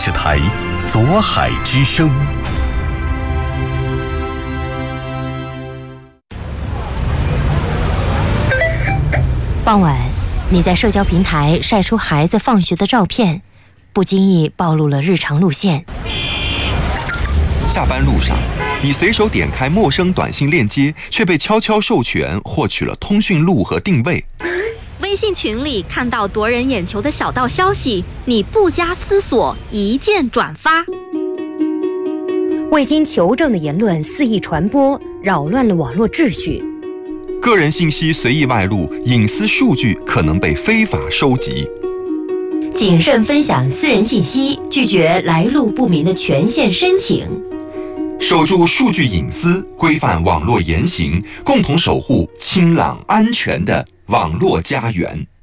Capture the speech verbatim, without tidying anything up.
视台左海之声。 傍晚，你在社交平台晒出孩子放学的照片，不经意暴露了日常路线。 下班路上，你随手点开陌生短信链接，却被悄悄授权获取了通讯录和定位。 微信群里看到夺人眼球的小道消息，你不加思索一键转发。 未经求证的言论肆意传播，扰乱了网络秩序。 个人信息随意外露，隐私数据可能被非法收集。 谨慎分享私人信息，拒绝来路不明的权限申请。 守住数据隐私，规范网络言行，共同守护清朗安全的网络家园。